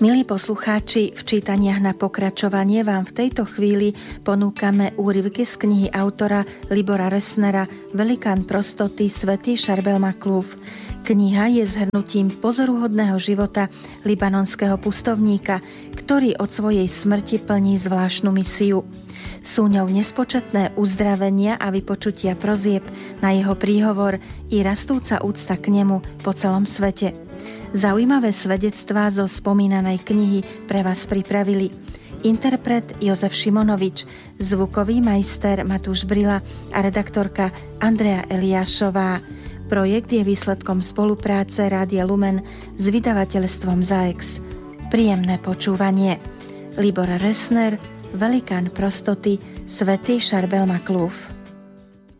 Milí poslucháči, v čítaniach na pokračovanie vám v tejto chvíli ponúkame úryvky z knihy autora Libora Resnera Velikán prostoty Svätý Šarbel Maklúf. Kniha je zhrnutím pozoruhodného života libanonského pustovníka, ktorý od svojej smrti plní zvláštnu misiu. Sú ňou nespočetné uzdravenia a vypočutia prozieb na jeho príhovor i rastúca úcta k nemu po celom svete. Zaujímavé svedectvá zo spomínanej knihy pre vás pripravili interpret Jozef Šimonovič, zvukový majster Matúš Brila a redaktorka Andrea Eliášová. Projekt je výsledkom spolupráce Rádia Lumen s vydavateľstvom ZAEX. Príjemné počúvanie. Libor Resner, Velikán prostoty, Svätý Šarbel Maklúf.